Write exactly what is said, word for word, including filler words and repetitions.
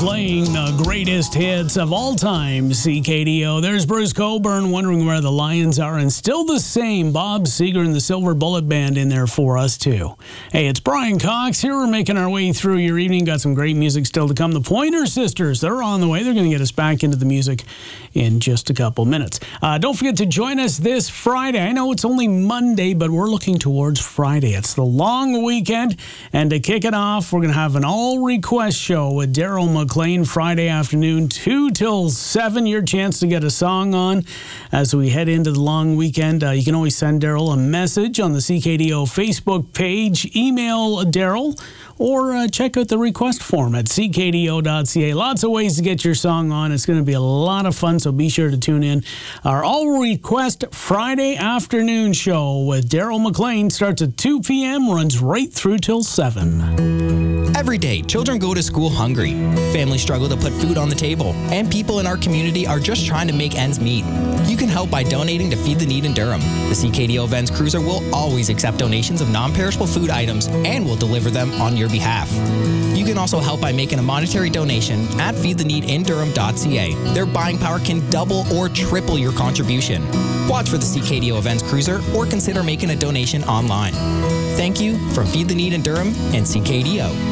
playing the greatest hits of all time, C K D O. There's Bruce Coburn wondering where the Lions are, and still the same, Bob Seger and the Silver Bullet Band in there for us, too. Hey, it's Brian Cox here. We're making our way through your evening. Got some great music still to come. The Pointer Sisters, they're on the way. They're going to get us back into the music in just a couple minutes. Uh, don't forget to join us this Friday. I know it's only Monday, but we're looking towards Friday. It's the long weekend, and to kick it off, we're going to have an all-request show with Daryl McLean Friday afternoon, two till seven. Your chance to get a song on as we head into the long weekend. Uh, you can always send Daryl a message on the C K D O Facebook page, email Daryl, or uh, check out the request form at c k d o dot c a. Lots of ways to get your song on. It's going to be a lot of fun, so be sure to tune in. Our all-request Friday afternoon show with Daryl McLean starts at two p.m., runs right through till seven. Every day, children go to school hungry. Families struggle to put food on the table, and people in our community are just trying to make ends meet. You can help by donating to Feed the Need in Durham. The C K D O Events Cruiser will always accept donations of non-perishable food items and will deliver them on your behalf. You can also help by making a monetary donation at feed the need in durham dot c a. Their buying power can double or triple your contribution. Watch for the C K D O Events Cruiser or consider making a donation online. Thank you from Feed the Need in Durham and C K D O.